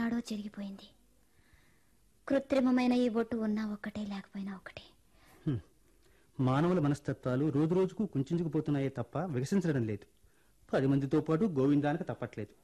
ఏనాడో జరిగిపోయింది. కృత్రిమమైన ఈ బొట్టు ఉన్నా ఒక్కటే, లేకపోయినా ఒకటే. మానవుల మనస్తత్వాలు రోజు రోజుకు కుంచుకుపోతున్నాయే తప్ప వికసించడం లేదు. 10 మందితో పాటు గోవిందానికి తప్పట్లేదు.